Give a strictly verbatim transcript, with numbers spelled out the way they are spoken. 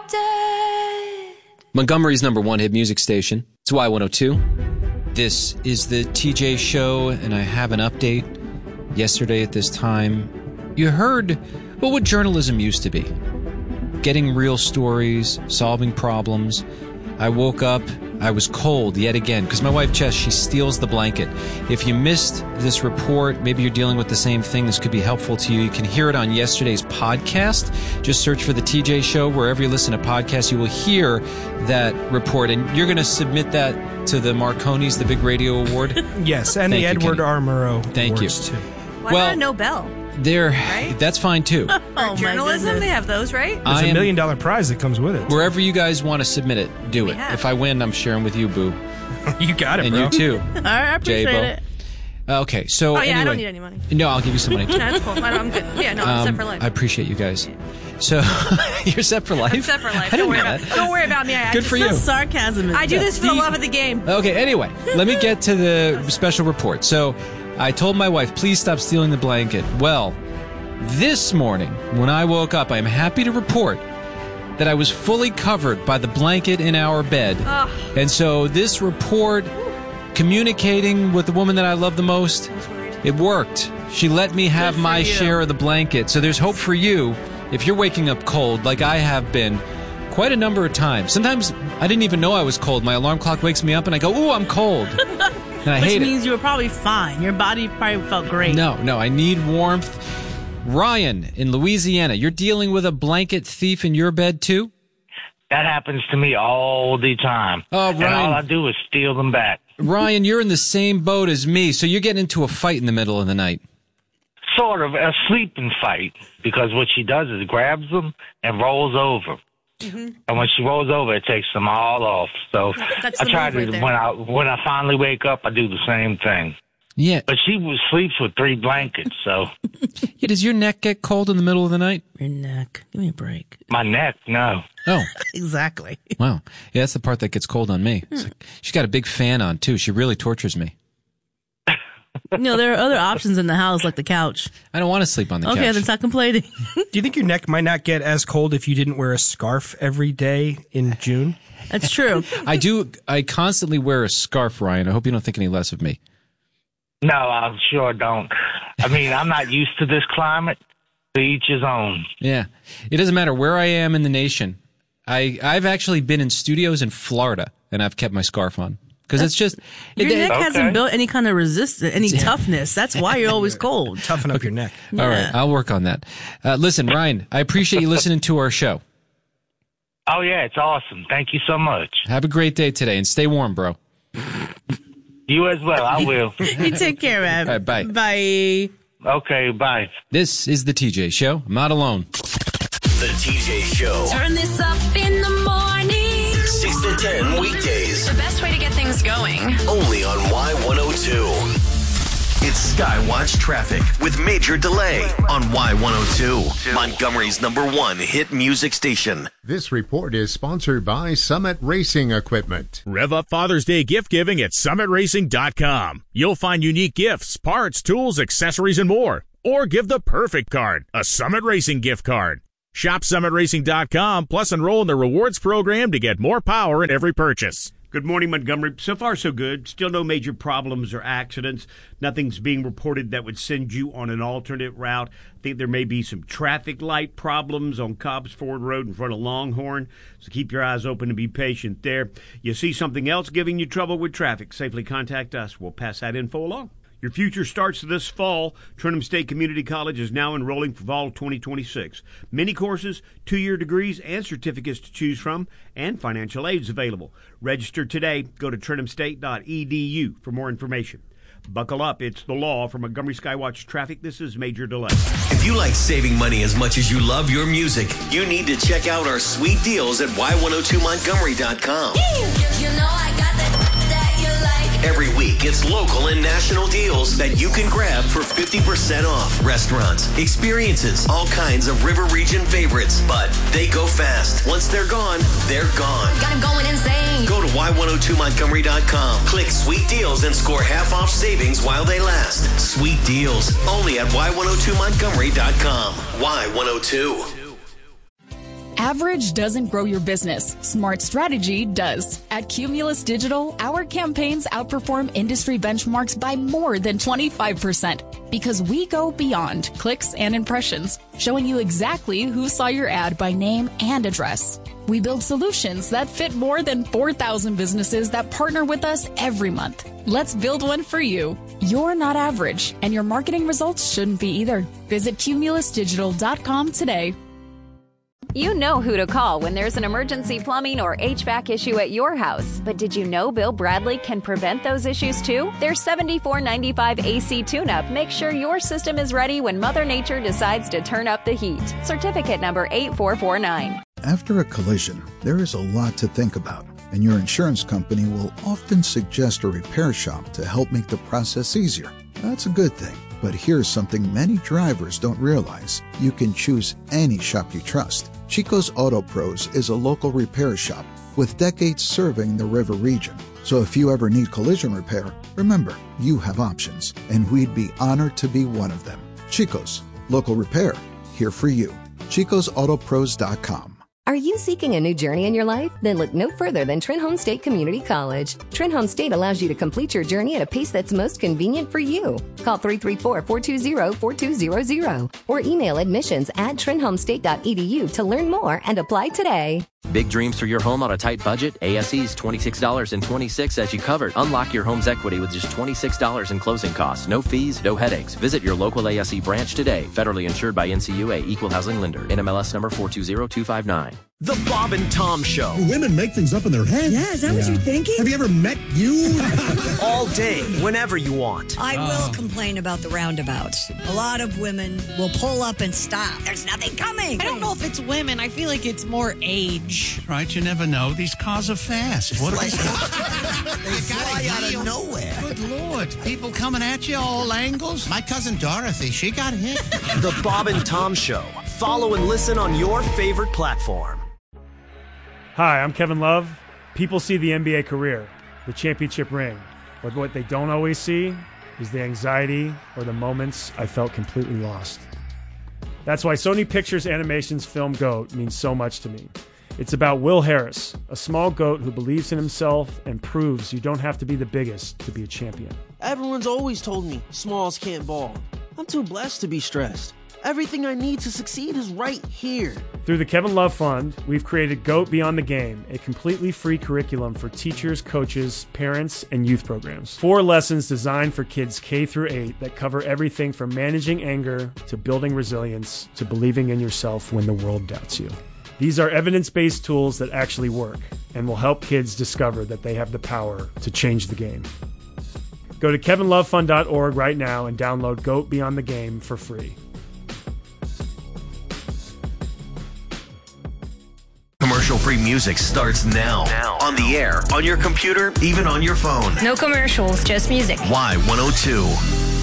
dead. Montgomery's number one hit music station. It's Y one oh two. This is the T J Show, and I have an update. Yesterday at this time, you heard well, what journalism used to be. Getting real stories, solving problems. I woke up, I was cold yet again, because my wife, Jess, she steals the blanket. If you missed this report, maybe you're dealing with the same thing. This could be helpful to you. You can hear it on yesterday's podcast. Just search for the T J Show. Wherever you listen to podcasts, you will hear that report. And you're going to submit that to the Marconis, the big radio award? Yes, and Thank the you, Edward Kenny. R. Murrow Thank awards, you. too. Why well, not a Nobel? They're, Right? That's fine, too. For Oh, my journalism, goodness. they have those, right? There's I a am- million dollar prize that comes with it. Wherever you guys want to submit it, do it. have. If I win, I'm sharing with you, Boo. You got it, And bro. you, too. All right, I appreciate J-Bo. it. Okay, so Oh, yeah, anyway. I don't need any money. No, I'll give you some money, too. No, that's cool. I don't- I'm good. Yeah, no, I'm Um, set for life. I appreciate you guys. So, you're set for life? I'm set for life. I Don't didn't worry know about that. Don't worry about me. I, I Good just, for you. The sarcasm is I do this for the The- love of the game. Okay, anyway, let me get to the special report. So, I told my wife, please stop stealing the blanket. Well, this morning, when I woke up, I am happy to report that I was fully covered by the blanket in our bed. Ugh. And so, this report, communicating with the woman that I love the most, it worked. She let me have Good for my you. share of the blanket. So there's hope for you if you're waking up cold, like I have been quite a number of times. Sometimes I didn't even know I was cold. My alarm clock wakes me up and I go, ooh, I'm cold. And I Which hate means you were probably fine. Your body probably felt it. great. No, no, I need warmth. Ryan in Louisiana, you're dealing with a blanket thief in your bed too? That happens to me all the time. Oh, And Ryan. all I do is steal them back. Ryan, you're in the same boat as me, so you're getting into a fight in the middle of the night. Sort of a sleeping fight, because what she does is grabs them and rolls over. Mm-hmm. And when she rolls over, it takes them all off. So That's I the try move to, right there. when I when I finally wake up, I do the same thing. Yeah. But she was, sleeps with three blankets, so yeah. Does your neck get cold in the middle of the night? Your neck. Give me a break. my neck, no. Oh, Exactly. wow. Yeah, that's the part that gets cold on me. It's like, she's got a big fan on, too. She really tortures me. You know, there are other options in the house, like the couch. I don't want to sleep on the Okay, couch. then stop complaining. Do you think your neck might not get as cold if you didn't wear a scarf every day in June? That's true. I do. I constantly wear a scarf, Ryan. I hope you don't think any less of me. No, I sure don't. I mean, I'm not used to this climate. To each his own. Yeah. It doesn't matter where I am in the nation. I, I've actually been in studios in Florida, and I've kept my scarf on. Because it's just... Your it, neck Okay. hasn't built any kind of resistance, any toughness. That's why you're always cold. Toughen up your neck. All right, I'll work on that. Uh, listen, Ryan, I appreciate you listening to our show. Oh, yeah, it's awesome. Thank you so much. Have a great day today, and stay warm, bro. You as well. I will. You take care, man. All right, bye. Bye. Okay, bye. This is the T J Show. I'm not alone. The T J Show. Turn this up in the morning. six to ten weekdays. The best way to get things going. Only on Y one oh two. It's Skywatch Traffic with Major Delay on Y one oh two. Montgomery's number one hit music station. This report is sponsored by Summit Racing Equipment. Rev up Father's Day gift giving at summit racing dot com. You'll find unique gifts, parts, tools, accessories, and more. Or give the perfect card, a Summit Racing gift card. Shop summit racing dot com, plus enroll in the rewards program to get more power in every purchase. Good morning, Montgomery. So far, so good. Still no major problems or accidents. Nothing's being reported that would send you on an alternate route. I think there may be some traffic light problems on Cobbs Ford Road in front of Longhorn, so keep your eyes open and be patient there. You see something else giving you trouble with traffic, safely contact us. We'll pass that info along. Your future starts this fall. Trenton State Community College is now enrolling for fall twenty twenty-six. Many courses, two-year degrees, and certificates to choose from, and financial aids available. Register today. Go to trenton state dot e d u for more information. Buckle up. It's the law. From Montgomery Skywatch Traffic, this is Major Delay. If you like saving money as much as you love your music, you need to check out our sweet deals at y one oh two montgomery dot com. You know I got that that you like. Every week, it's local and national deals that you can grab for fifty percent off. Restaurants, experiences, all kinds of River Region favorites. But they go fast. Once they're gone, they're gone. Got him going insane. Go to y one oh two montgomery dot com. Click Sweet Deals and score half off savings while they last. Sweet Deals, only at y one oh two montgomery dot com. Y one oh two. Average doesn't grow your business. Smart strategy does. At Cumulus Digital, our campaigns outperform industry benchmarks by more than twenty-five percent because we go beyond clicks and impressions, showing you exactly who saw your ad by name and address. We build solutions that fit more than four thousand businesses that partner with us every month. Let's build one for you. You're not average, and your marketing results shouldn't be either. Visit cumulus digital dot com today. You know who to call when there's an emergency plumbing or H V A C issue at your house. But did you know Bill Bradley can prevent those issues too? Their seventy-four ninety-five A C tune-up makes sure your system is ready when Mother Nature decides to turn up the heat. Certificate number eight four four nine. After a collision, there is a lot to think about, and your insurance company will often suggest a repair shop to help make the process easier. That's a good thing. But here's something many drivers don't realize. You can choose any shop you trust. Chico's Auto Pros is a local repair shop with decades serving the river region. So if you ever need collision repair, remember, you have options, and we'd be honored to be one of them. Chico's, local repair, here for you. chicos auto pros dot com. Are you seeking a new journey in your life? Then look no further than Trenholm State Community College. Trenholm State allows you to complete your journey at a pace that's most convenient for you. Call three three four, four two zero, four two zero zero or email admissions at trenholm state dot e d u to learn more and apply today. Big dreams for your home on a tight budget? A S E's twenty-six dollars and twenty-six cents as you covered. Unlock your home's equity with just twenty-six dollars in closing costs. No fees, no headaches. Visit your local A S E branch today. Federally insured by N C U A, Equal Housing Lender. N M L S number four two zero two five nine. The Bob and Tom Show. Women make things up in their head. Yeah, is that yeah. what you're thinking? Have you ever met you? All day, whenever you want. I oh. will complain about the roundabouts. A lot of women will pull up and stop. There's nothing coming. I don't know if it's women. I feel like it's more age. Right, you never know. These cars are fast. What they fly out of nowhere. Good Lord. People coming at you all angles. My cousin Dorothy, she got hit. The Bob and Tom Show. Follow and listen on your favorite platform. Hi, I'm Kevin Love. People see the N B A career, the championship ring, but what they don't always see is the anxiety or the moments I felt completely lost. That's why Sony Pictures Animation's film GOAT means so much to me. It's about Will Harris, a small goat who believes in himself and proves you don't have to be the biggest to be a champion. Everyone's always told me smalls can't ball. I'm too blessed to be stressed. Everything I need to succeed is right here. Through the Kevin Love Fund, we've created GOAT Beyond the Game, a completely free curriculum for teachers, coaches, parents, and youth programs. Four lessons designed for kids K through eight that cover everything from managing anger to building resilience to believing in yourself when the world doubts you. These are evidence-based tools that actually work and will help kids discover that they have the power to change the game. Go to kevin love fund dot org right now and download GOAT Beyond the Game for free. Commercial-free music starts now. now. On the air, on your computer, even on your phone. No commercials, just music. Y one oh two.